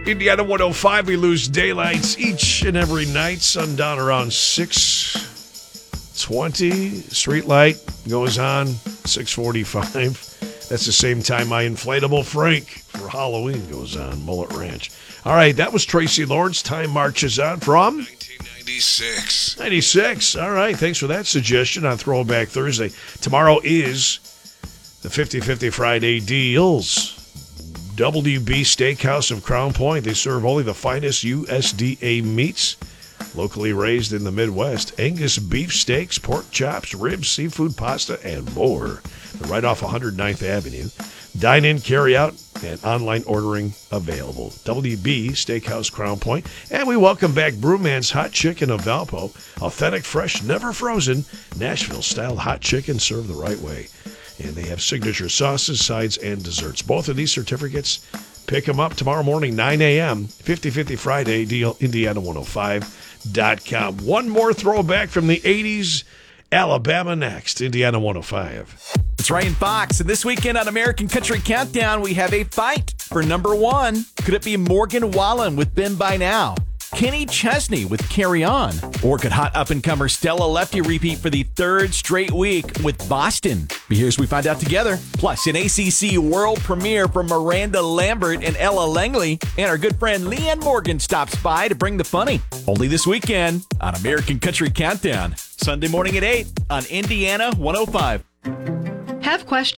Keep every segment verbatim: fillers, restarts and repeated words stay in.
Indiana one oh five, we lose daylights each and every night. Sundown around six twenty. Street light goes on six forty-five. That's the same time my inflatable Frank for Halloween goes on, Mullet Ranch. All right, that was Tracy Lawrence. Time marches on from nineteen ninety-six. ninety-six. All right, thanks for that suggestion on Throwback Thursday. Tomorrow is the fifty-fifty Friday deals. W B Steakhouse of Crown Point. They serve only the finest U S D A meats, locally raised in the Midwest. Angus beef steaks, pork chops, ribs, seafood pasta, and more. They're right off one hundred ninth Avenue. Dine-in, carry-out, and online ordering available. W B Steakhouse Crown Point. And we welcome back Brewman's Hot Chicken of Valpo. Authentic, fresh, never frozen, Nashville-style hot chicken served the right way. And they have signature sauces, sides, and desserts. Both of these certificates, pick them up tomorrow morning, nine a.m., fifty-fifty Friday deal, Indiana one oh five dot com. One more throwback from the eighties, Alabama next, Indiana one oh five. It's Ryan Fox, and this weekend on American Country Countdown, we have a fight for number one. Could it be Morgan Wallen with Been By Now? Kenny Chesney with Carry On? Or could hot up-and-comer Stella Lefty repeat for the third straight week with Boston? But here's we find out together. Plus, an A C C world premiere from Miranda Lambert and Ella Langley. And our good friend Leanne Morgan stops by to bring the funny. Only this weekend on American Country Countdown. Sunday morning at eight on Indiana one oh five. Have questions?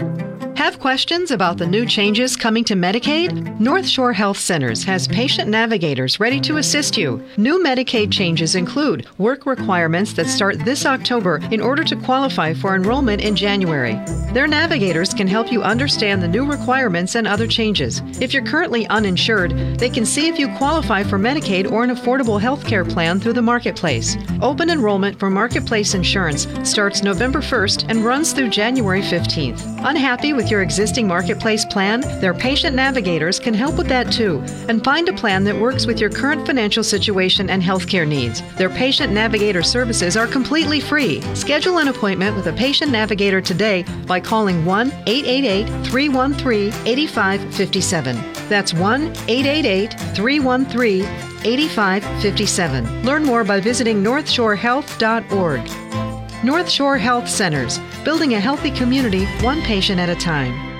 Have questions about the new changes coming to Medicaid? North Shore Health Centers has patient navigators ready to assist you. New Medicaid changes include work requirements that start this October in order to qualify for enrollment in January. Their navigators can help you understand the new requirements and other changes. If you're currently uninsured, they can see if you qualify for Medicaid or an affordable health care plan through the Marketplace. Open enrollment for Marketplace insurance starts November first and runs through January fifteenth. Unhappy with your existing Marketplace plan? Their patient navigators can help with that too and find a plan that works with your current financial situation and healthcare needs. Their patient navigator services are completely free. Schedule an appointment with a patient navigator today by calling one eight eight eight, three one three, eight five five seven. That's one eight eight eight, three one three, eight five five seven. Learn more by visiting north shore health dot org. North Shore Health Centers, building a healthy community one patient at a time.